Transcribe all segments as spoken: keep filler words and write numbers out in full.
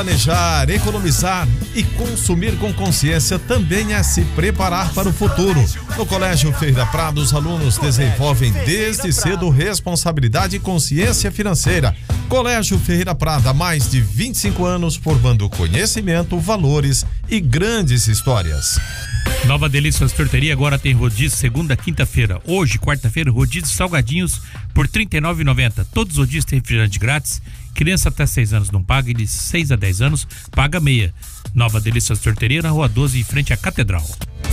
Planejar, economizar e consumir com consciência também é se preparar para o futuro. No Colégio Ferreira Prado, os alunos desenvolvem desde cedo responsabilidade e consciência financeira. Colégio Ferreira Prado, há mais de vinte e cinco anos, formando conhecimento, valores e grandes histórias. Nova Delícias Torteria agora tem rodízio segunda, quinta-feira. Hoje, quarta-feira, rodízio salgadinhos por trinta e nove reais e noventa centavos. Todos os rodízios têm refrigerante grátis. Criança até seis anos não paga e de seis a dez anos paga meia. Nova Delícias Torteria na Rua doze, em frente à Catedral.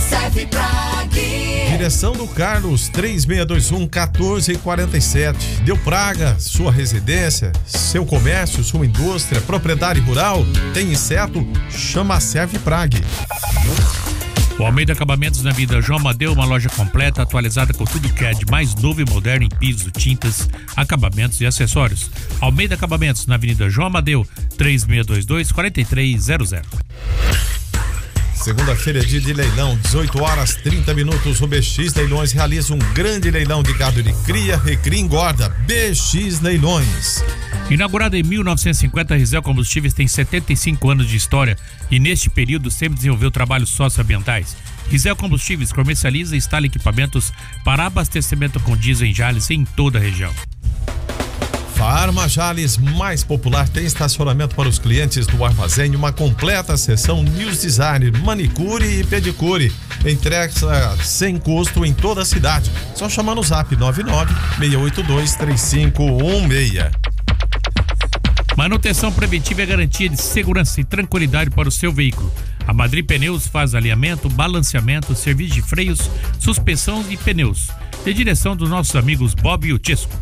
Direção do Carlos, três seis dois um, um quatro quatro sete. Deu praga, sua residência, seu comércio, sua indústria, propriedade rural, tem inseto? Chama a Serviprag. O Almeida Acabamentos na Avenida João Amadeu, uma loja completa, atualizada com tudo que é de mais novo e moderno em piso, tintas, acabamentos e acessórios. Almeida Acabamentos na Avenida João Amadeu, três seis dois dois, quatro três zero zero. Segunda-feira é dia de leilão, dezoito horas, trinta minutos. O B X Leilões realiza um grande leilão de gado de cria, recria e engorda. B X Leilões. Inaugurada em mil novecentos e cinquenta, a Risel Combustíveis tem setenta e cinco anos de história e neste período sempre desenvolveu trabalhos socioambientais. Risel Combustíveis comercializa e instala equipamentos para abastecimento com diesel em Jales em toda a região. Farma Jales, mais popular, tem estacionamento para os clientes do armazém, uma completa seção News Design, manicure e pedicure. Entrega sem custo em toda a cidade. Só chamar no zap nove nove, seis oito dois, três cinco um seis. Manutenção preventiva é garantia de segurança e tranquilidade para o seu veículo. A Madrid Pneus faz alinhamento, balanceamento, serviço de freios, suspensão e pneus. De direção dos nossos amigos Bob e o Tisco.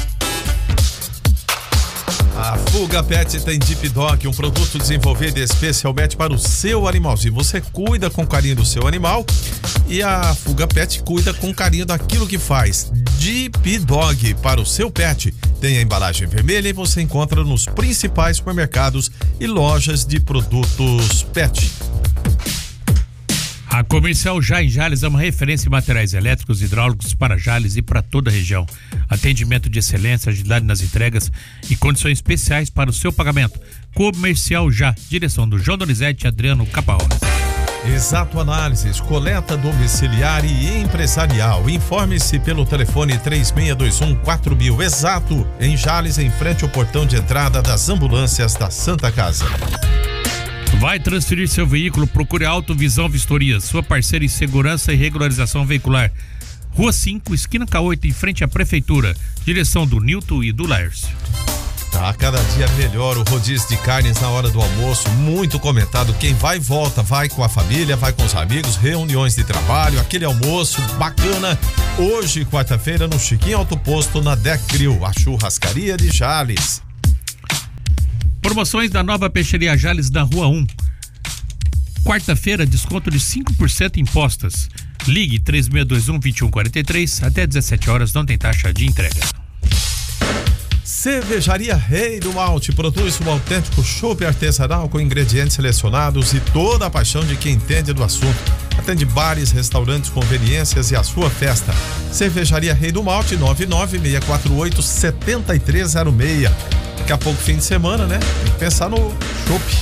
A Fuga Pet tem Deep Dog, um produto desenvolvido especialmente para o seu animalzinho. Você cuida com carinho do seu animal e a Fuga Pet cuida com carinho daquilo que faz. Deep Dog para o seu pet. Tem a embalagem vermelha e você encontra nos principais supermercados e lojas de produtos pet. A Comercial Já em Jales é uma referência em materiais elétricos e hidráulicos para Jales e para toda a região. Atendimento de excelência, agilidade nas entregas e condições especiais para o seu pagamento. Comercial Já, direção do João Donizete e Adriano Capaó. Exato Análises, coleta domiciliar e empresarial. Informe-se pelo telefone três seis dois um, quatro mil. Exato, em Jales, em frente ao portão de entrada das ambulâncias da Santa Casa. Vai transferir seu veículo? Procure Auto Visão Vistorias, sua parceira em segurança e regularização veicular. Rua cinco, esquina K oito, em frente à Prefeitura. Direção do Nilton e do Laércio. Tá cada dia melhor o rodízio de carnes na hora do almoço, muito comentado. Quem vai, volta, vai com a família, vai com os amigos, reuniões de trabalho, aquele almoço bacana. Hoje, quarta-feira, no Chiquinho Alto Posto, na Decrio, a churrascaria de Jales. Promoções da Nova Peixaria Jales na Rua um. Quarta-feira, desconto de cinco por cento em postas. Ligue três seis dois um, dois um quatro três, até dezessete horas, não tem taxa de entrega. Cervejaria Rei do Malte produz um autêntico chopp artesanal com ingredientes selecionados e toda a paixão de quem entende do assunto. Atende bares, restaurantes, conveniências e a sua festa. Cervejaria Rei do Malte, nove nove seis quatro oito, sete três zero seis. Daqui a pouco, fim de semana, né? Tem que pensar no chopp.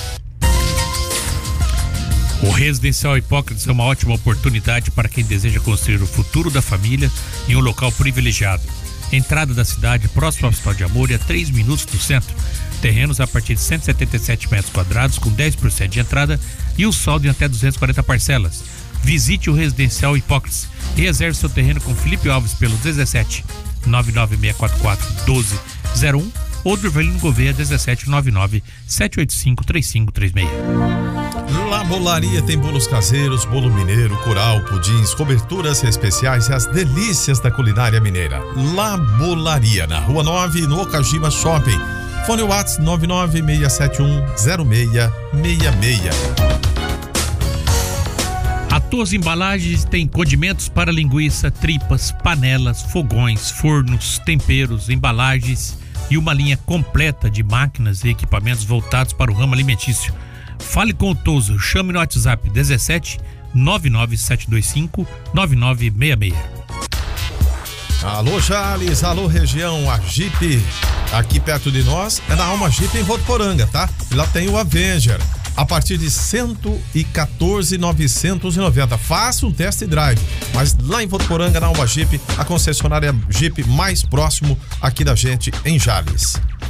O Residencial Hipócrates é uma ótima oportunidade para quem deseja construir o futuro da família em um local privilegiado. Entrada da cidade, próximo ao Hospital de Amor e a três minutos do centro. Terrenos a partir de cento e setenta e sete metros quadrados com dez por cento de entrada e o saldo em até duzentas e quarenta parcelas. Visite o Residencial Hipócrates e reserve seu terreno com Felipe Alves pelo dezessete, nove nove seis quatro quatro, doze zero um ou Durvalino Gouveia dezessete, nove nove sete oito cinco, três cinco três seis. La Bolaria tem bolos caseiros, bolo mineiro, curau, pudins, coberturas especiais e as delícias da culinária mineira. La Bolaria, na Rua nove, no Okajima Shopping. Fone WhatsApp nove nove seis sete um, zero seis seis seis. A Tos Embalagens tem condimentos para linguiça, tripas, panelas, fogões, fornos, temperos, embalagens e uma linha completa de máquinas e equipamentos voltados para o ramo alimentício. Fale com o Toso, chame no WhatsApp dezessete, nove nove sete dois cinco, nove nove seis seis. Alô, Jales, alô, região, a Jeep, aqui perto de nós, é na Alma Jeep em Votuporanga, tá? E lá tem o Avenger, a partir de cento e quatorze mil novecentos e noventa. Faça um test drive, mas lá em Votuporanga, na Alma Jeep, a concessionária Jeep mais próximo aqui da gente, em Jales.